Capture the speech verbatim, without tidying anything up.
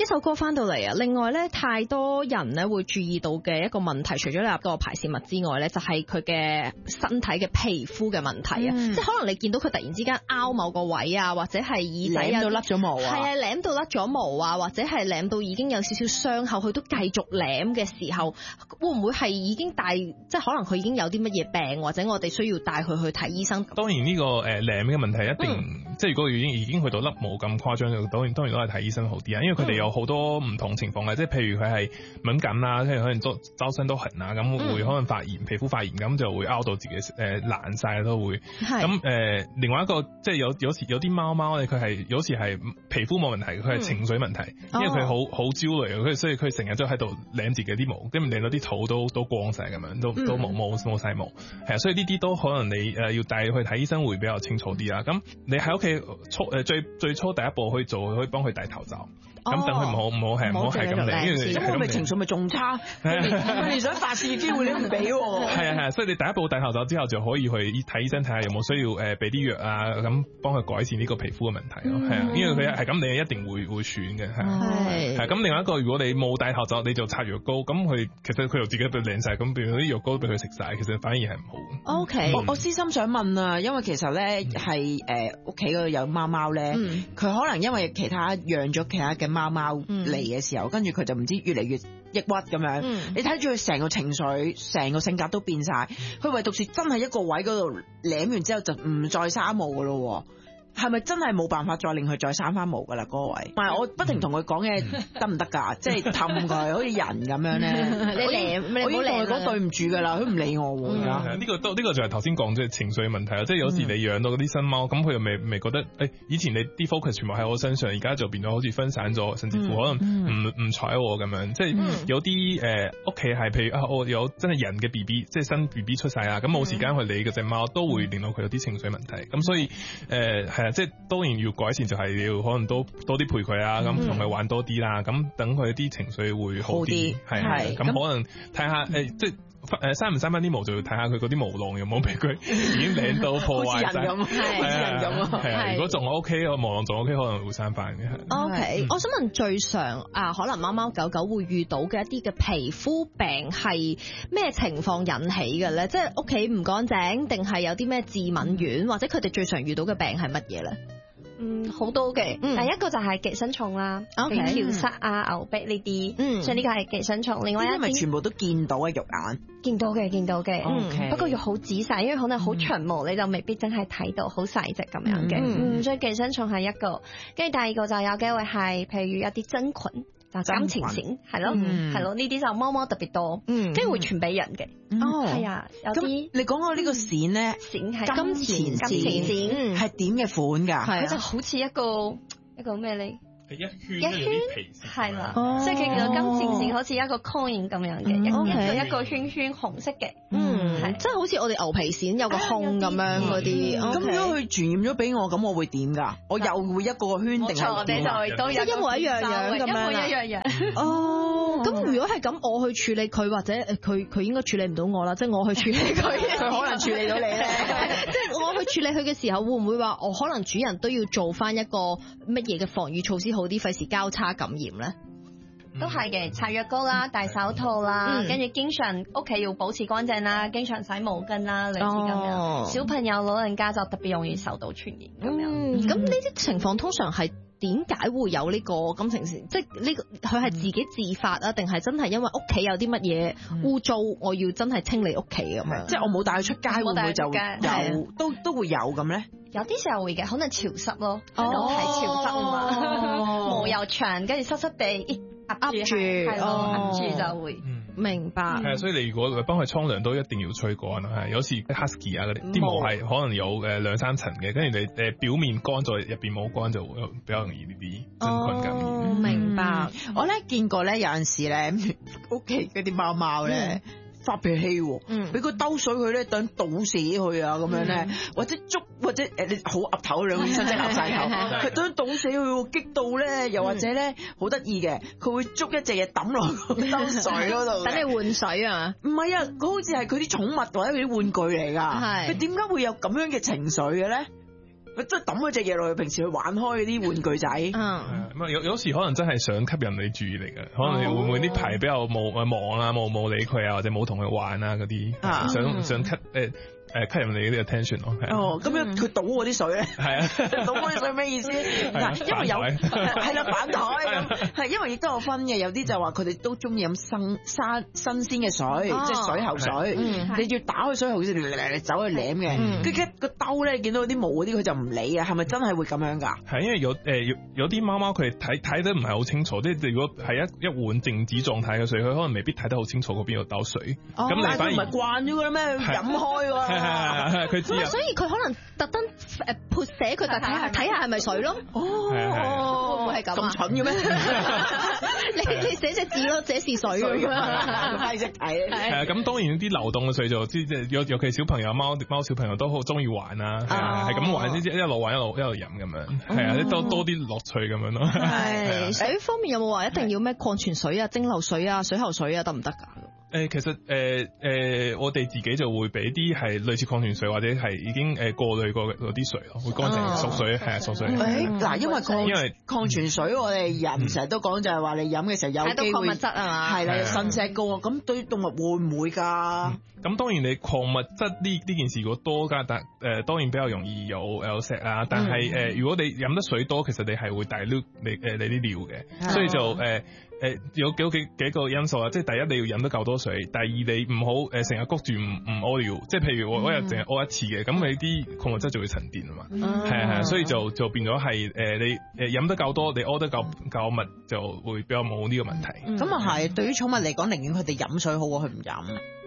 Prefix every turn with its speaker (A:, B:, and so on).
A: 首歌翻到嚟啊，另外咧太多人咧會注意到嘅一個問題，除咗你話個排泄物之外咧，就係佢嘅身體嘅皮膚嘅問題啊，嗯、即係可能你見到佢突然之間拗某個位啊，或者係耳仔
B: 舐到甩咗毛啊，
A: 係啊，舐到甩咗毛啊，或者係舐到已經有少少傷口，佢都繼續舐嘅時候，會唔會係已經帶，即係可能佢已經有啲乜嘢病，或者我哋需要帶佢去睇醫生？
C: 當然呢個誒舐嘅問題一定，嗯、即係如果已經已經去到甩毛咁誇張，當然當然都係睇醫生好啲啊，因為佢哋有好多唔同情況嘅，即係譬如佢係敏感啊，即係可能周周身都痕啊，咁會可能發炎、皮膚發炎，咁就會拗到自己誒爛晒都會。咁誒、呃，另外一個即係有有時有啲貓貓咧，佢係有時係皮膚冇問題，佢係情緒問題，嗯、因為佢好好焦慮，佢所以佢成日都喺度舐自己啲毛，跟住令到啲肚都都光晒咁樣，都都冇冇冇晒毛，係啊，所以呢啲都可能你誒要帶去睇醫生會比較清楚啲啊。咁你喺屋企初誒最最初第一步可以做，可以幫佢戴頭罩。咁等佢唔好唔好係唔好係咁嚟，
B: 咁我咪情緒咪仲差，佢哋想發泄嘅機會你唔俾喎。
C: 係啊係啊，所以你第一步戴口罩之後就可以去睇醫生睇下有冇需要誒俾啲藥啊，咁幫佢改善呢個皮膚嘅問題咯。係啊，因為佢係咁你一定會會損嘅。係係咁另外一個，如果你冇戴口罩，你就擦藥膏，咁佢其實佢又自己俾靚晒，咁變咗啲藥膏俾佢食晒，其實反而係唔好。
A: O K，
B: 我我私心想問啊，因為其實咧係誒屋企嗰度有貓貓咧，佢可能因為其他養咗其他嘅貓貓嚟嘅時候，跟住佢就唔知越嚟越抑鬱咁樣。嗯、你睇住佢成個情緒、成個性格都變晒。佢唯獨是真係一個位嗰度舐完之後就唔再生毛噶咯。係咪真係冇辦法再令佢再生翻毛噶啦？嗰、那個位，唔係我不停同佢講嘅得唔得噶？即係氹佢，好似人咁樣咧。你嚟，我已經同佢講對唔住噶啦，佢唔理我喎。而家呢
C: 個都呢個就係頭先講即係情緒嘅問題啦。即係有時你養到嗰啲新貓，咁佢又未未覺得誒、欸，以前你啲 focus 全部喺我身上，而家就變咗好似分散咗，甚至乎可能唔唔睬我咁樣。即係有啲誒屋企係譬如啊，我有真係人嘅 B B， 即係新 B B 出世啊，咁冇時間去理嗰隻貓，都會令到佢有啲情緒問題。咁所以誒。呃係啊，即係當然要改善，就係要可能多多啲陪佢啊，咁同佢玩多啲啦，咁等佢啲情緒會好啲，係係，咁可能睇下誒，即係誒生唔生翻啲毛，就要睇下佢嗰啲毛囊有冇俾佢已經舐到破壞晒，
B: 係係咁啊，
C: 係啊，如果仲 OK，個毛囊仲 OK，可能會生翻嘅。
A: OK，我想問最常啊，可能貓貓狗狗會遇到嘅一啲嘅皮膚病係咩情況引起嘅咧？即係屋企唔乾淨，定係有啲咩致敏源，或者佢哋最常遇到嘅病係乜嘢咧？
D: 嗯，好多嘅，嗯、第一個就係寄生蟲啦，條虱啊、牛逼呢啲，嗯，所以呢個係寄生蟲。另外一啲
B: 咪全部都見到嘅肉眼，
D: 見到嘅，見到嘅，嗯，Okay. 不過要好仔細，因為可能好長毛，嗯、你就未必真係睇到好細隻咁樣嘅，嗯，嗯，所以寄生蟲係一個，跟住第二個就有機會係，譬如一啲真菌。就金錢線係咯，係咯，呢啲就貓貓特別多，跟住會傳俾人嘅。哦，係啊，有啲
B: 你講過呢個線咧，
D: 線係金錢
B: 金錢線，係點嘅款㗎？
D: 佢就好似一個一個咩咧？
C: 一圈一圈
D: 係啦，即係佢叫金錢線，好似一個 coin 咁樣嘅，一個一個圈圈紅色嘅，
A: 嗯，即係好似我哋牛皮癬有個孔咁樣嗰啲。
B: 咁如果佢傳染咗俾我，咁我會點㗎？我又會一個圈定係點啊？
D: 即係
A: 一模一樣樣咁樣，一模一樣樣。哦，咁如果係咁，我去處理佢，或者佢佢應該處理唔到我啦，即係我去處理佢，
B: 佢可能處理到你咧。
A: 即係我去處理佢嘅時候，會唔會話我可能主人都要做翻一個乜嘢嘅防禦措施好啲，費事交叉感染咧？
D: 都係嘅，擦藥膏啦，戴手套啦，跟住、嗯、經常屋企要保持乾淨啦，經常洗毛巾啦，類似咁樣。哦、小朋友、老人家就特別容易受到傳染咁樣。
A: 咁呢啲情況通常係點解會有呢個感情線？即係呢個佢係自己自發啊，定係真係因為屋企有啲乜嘢污糟，我要真係清理屋企咁樣？
B: 即係我冇帶佢出街，會唔會就有都都會有咁咧？
D: 有啲時候會嘅，可能潮濕咯，喺度睇潮濕啊嘛，毛又長，跟住濕濕地壓住，係咯，壓住就會。
A: 明白。
C: 係啊，所以你如果幫佢沖涼都一定要吹乾啊，係有時 husky 啊嗰啲啲毛係可能有誒兩三層嘅，跟住你誒表面乾咗，入邊冇乾就會比較容易呢啲真菌感染。
A: 哦，明白。
B: 我咧見過咧，有陣時咧屋企嗰啲貓貓咧。發脾氣喎，俾佢兜水佢咧，等倒瀉佢啊咁樣咧，或者捉或者誒你好岌頭兩個醫生真係岌晒頭，佢等倒瀉佢，激到咧，又或者咧好得意嘅，佢會捉一隻嘢抌落個兜水嗰度，
A: 等你換水啊？
B: 唔係啊，佢好似係佢啲寵物或者佢啲玩具嚟㗎，佢點解會有咁樣嘅情緒嘅咧？ 佢真係抌嗰隻嘢落去，平時去玩開嗰啲玩具仔。
A: 嗯，
C: 咁有有時可能真係想吸引你注意力嘅，可能你會唔會呢排比較冇誒忙啊，冇冇理佢啊，或者冇同佢玩啊嗰啲，想想吸誒。誒吸引你嗰啲 attention 咯，
B: 哦，咁樣佢倒嗰啲水咧，係啊，倒嗰啲水咩意思？嗱，因為有係啦，反台咁，係因為亦都有分嘅，有啲就話佢哋都中意飲新沙新鮮嘅水，即係水喉水，你要打開水喉先嚟走去舐嘅，跟住個兜咧見到啲毛嗰啲佢就唔理啊，係咪真係會咁樣㗎？係
C: 因為有誒有有啲貓貓佢睇睇得唔係好清楚，即係如果係一一碗靜止狀態嘅水，佢可能未必睇得好清楚嗰邊度兜水，咁你反而唔係
B: 慣咗㗎咩？飲開喎。
C: 係佢知啊，
A: 所以佢可能特登誒潑瀉佢，就睇下睇下係咪水咯。
B: 哦，
A: 會唔會係咁啊？
B: 咁蠢嘅咩？
A: 你你寫隻字咯，這是水咁樣，
B: 快識睇。
C: 係啊，咁當然啲流動嘅水就即係尤尤其小朋友貓貓小朋友都好中意玩啊，係咁玩，一路玩一路一路飲咁樣，係啊，多多啲樂趣咁樣咯。
A: 係水方面有冇話一定要咩礦泉水啊、蒸餾水啊、水喉水啊得唔得㗎？
C: 誒其實誒誒、呃呃、我哋自己就會俾啲係類似礦泉水或者係已經誒過濾過嗰啲水咯，會乾淨熟水係啊熟水。
B: 誒嗱，因為礦因為礦泉水我哋人成日都講就係話你飲嘅時候有機會
A: 礦物質啊嘛，
B: 係啦，有腎石高啊，咁對動物會唔會㗎？
C: 咁、嗯、當然你礦物質呢呢件事如果多㗎，但誒、呃、當然比較容易有有石啊，但係誒、呃、如果你飲得水多，其實你係會大濾你誒你啲尿嘅，所以就誒。呃誒有幾幾幾個因素啊，即係第一你要飲得夠多水，第二你唔好誒成日谷住唔唔屙尿，即係譬如我嗰日淨係屙一次嘅，咁你啲礦物質就會沉澱啊嘛，係啊係啊，所以就就變咗係誒你誒飲得夠多，你屙得夠夠密就會比較冇呢個問題。
B: 咁啊係，對於寵物嚟講，寧願佢哋飲水好過佢唔飲。